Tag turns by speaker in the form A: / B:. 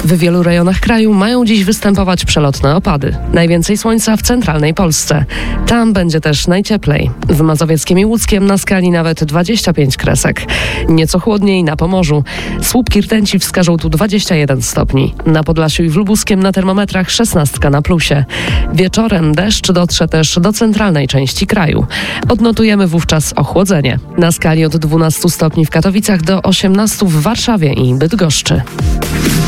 A: W wielu rejonach kraju mają dziś występować przelotne opady. Najwięcej słońca w centralnej Polsce. Tam będzie też najcieplej. W Mazowieckiem i Łódzkiem na skali nawet 25 kresek. Nieco chłodniej na Pomorzu. Słupki rtęci wskażą tu 21 stopni. Na Podlasiu i w Lubuskiem na termometrach 16 na plusie. Wieczorem deszcz dotrze też do centralnej części kraju. Odnotujemy wówczas ochłodzenie. Na skali od 12 stopni w Katowicach do 18 w Warszawie i Bydgoszczy.